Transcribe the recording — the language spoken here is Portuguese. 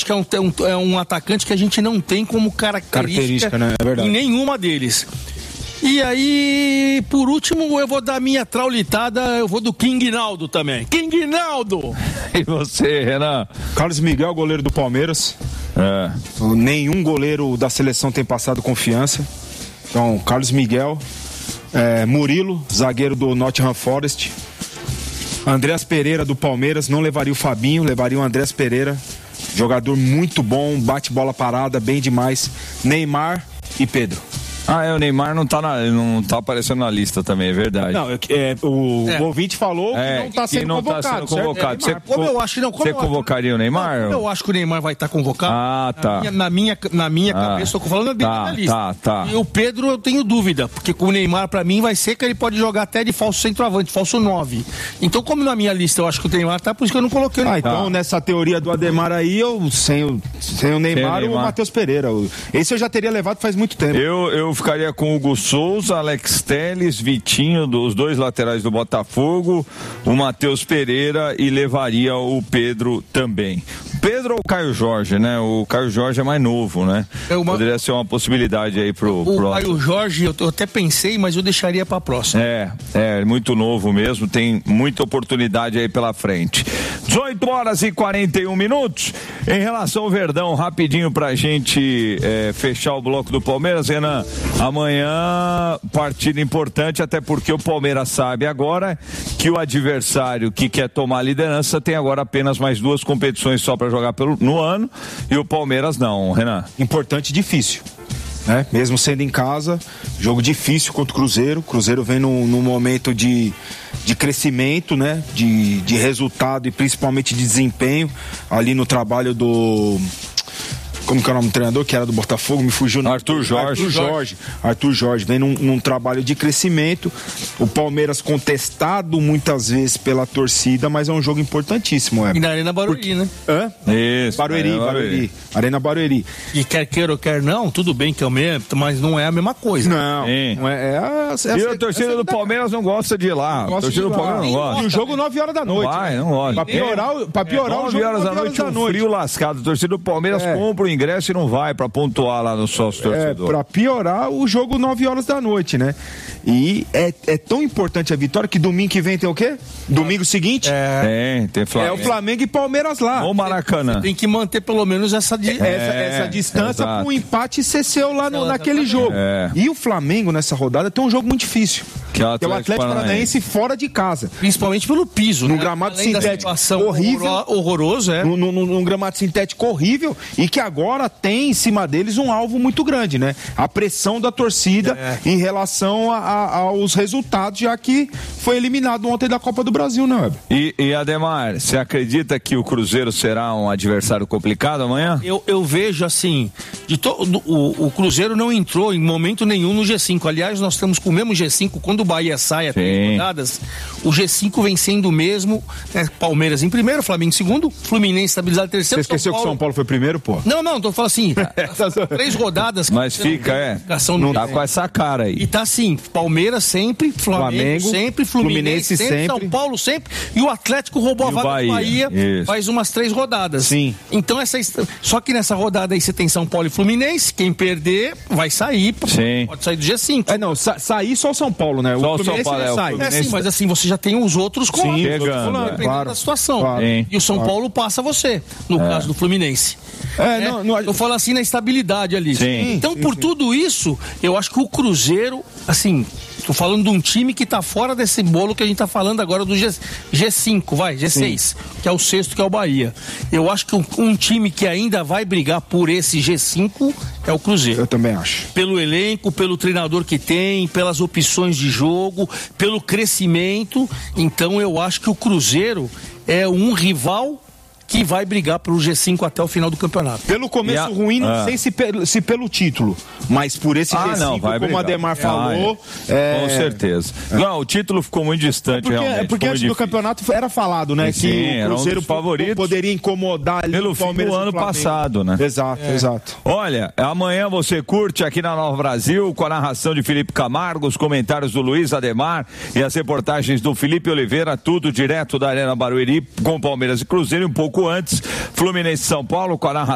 acho que é um atacante que a gente não tem como característica, né? É verdade. Em nenhuma deles. E aí, por último, eu vou dar minha traulitada, eu vou do King Naldo também. King Naldo! E você, Renan? Carlos Miguel, goleiro do Palmeiras. Nenhum goleiro da seleção tem passado confiança. Então, Carlos Miguel, Murilo, zagueiro do Nottingham Forest. Andreas Pereira do Palmeiras, não levaria o Fabinho, levaria o Andreas Pereira. Jogador muito bom, bate bola parada, bem demais. Neymar e Pedro. O Neymar não tá aparecendo na lista também, é verdade. Não, o ouvinte falou que não tá sendo convocado. Você convocaria o Neymar? Eu acho que o Neymar vai estar convocado. Tá. Na minha cabeça, estou falando da lista. Tá. E o Pedro eu tenho dúvida, porque com o Neymar, pra mim, vai ser que ele pode jogar até de falso centroavante, falso 9. Então, como na minha lista eu acho que o Neymar tá, por isso que eu não coloquei o Neymar. Então, nessa teoria do Ademar aí, sem o Neymar, o Matheus Pereira. Esse eu já teria levado faz muito tempo. Eu ficaria com o Hugo Souza, Alex Telles, Vitinho, os dois laterais do Botafogo, o Matheus Pereira e levaria o Pedro também. Pedro ou o Caio Jorge, né? O Caio Jorge é mais novo, né? Poderia ser uma possibilidade aí pro Caio Jorge, eu até pensei, mas eu deixaria pra próxima. É muito novo mesmo, tem muita oportunidade aí pela frente. 18h41. Em relação ao Verdão, rapidinho pra gente fechar o bloco do Palmeiras, Renan. Amanhã, partida importante, até porque o Palmeiras sabe agora que o adversário que quer tomar a liderança tem agora apenas mais 2 competições só para jogar no ano, e o Palmeiras não, Renan. Importante e difícil, né? Mesmo sendo em casa, jogo difícil contra o Cruzeiro. O Cruzeiro vem num momento de crescimento, né? De resultado e principalmente de desempenho ali no trabalho do... Como que é o nome do treinador, que era do Botafogo, me fugiu. Arthur Jorge vem num trabalho de crescimento. O Palmeiras contestado muitas vezes pela torcida, mas é um jogo importantíssimo. E na Arena Barueri, né? Isso. Barueri. Arena Barueri. E quer queira ou quer não, tudo bem que é o mesmo, mas não é a mesma coisa. Não é. E a torcida do Palmeiras não gosta de ir lá. A torcida do Palmeiras não gosta. E o jogo 9h da noite. Não gosta. Pra piorar o jogo 9h da noite, um frio lascado. A torcida do Palmeiras compra o ingresso e não vai pra pontuar lá no sócio torcedor. Pra piorar o jogo 9h da noite, né? E é tão importante a vitória que domingo que vem tem o quê? Domingo seguinte? Tem Flamengo. É o Flamengo e Palmeiras lá. Ou Maracanã. Você tem que manter pelo menos essa distância para um empate ser seu lá naquele jogo. E o Flamengo nessa rodada tem um jogo muito difícil. Que é o Atlético Paranaense fora de casa. Principalmente pelo piso, num gramado sintético horrível. Horroroso, num gramado sintético horrível, e que agora tem em cima deles um alvo muito grande, né? A pressão da torcida em relação aos resultados, já que foi eliminado ontem da Copa do Brasil, né, Weber? E Ademar, você acredita que o Cruzeiro será um adversário complicado amanhã? Eu vejo assim, o Cruzeiro não entrou em momento nenhum no G5. Aliás, nós estamos com o mesmo G5 quando o Bahia sai a 3 rodadas. O G5 vem sendo o mesmo, né? Palmeiras em primeiro, Flamengo em segundo, Fluminense estabilizado em terceiro. Você esqueceu que o São Paulo foi primeiro, pô? Não, tô falando assim, 3 rodadas. Mas fica, não tá com essa cara aí. E tá assim, Palmeiras sempre, Flamengo sempre, Fluminense sempre, São Paulo sempre, e o Atlético roubou a vaga do Bahia faz umas 3 rodadas. Sim. Então só que nessa rodada aí você tem São Paulo e Fluminense, quem perder vai sair, pode sair do G5. Sair só o São Paulo, né? Só o São Paulo sai. Mas assim, você já tem os outros dependendo da situação. Claro. E o São Paulo passa você, no caso do Fluminense. Eu falo assim na estabilidade ali. Então, por tudo isso, eu acho que o Cruzeiro, assim, tô falando de um time que tá fora desse bolo que a gente tá falando agora do G5, G6, que é o sexto, que é o Bahia. Eu acho que um time que ainda vai brigar por esse G5 é o Cruzeiro. Eu também acho. Pelo elenco, pelo treinador que tem, pelas opções de jogo, pelo crescimento. Então, eu acho que o Cruzeiro é um rival que vai brigar pro G5 até o final do campeonato. Pelo começo ruim, não sei se pelo título, mas por esse G5, como o Ademar falou... Com certeza. Não, o título ficou muito distante, realmente. Porque antes do campeonato era falado, né? Que o Cruzeiro poderia incomodar ali pelo fim do ano passado, né? Exato. Olha, amanhã você curte aqui na Nova Brasil, com a narração de Felipe Camargo, os comentários do Luiz Ademar e as reportagens do Felipe Oliveira, tudo direto da Arena Barueri, com Palmeiras e Cruzeiro, um pouco antes, Fluminense e São Paulo, com a narração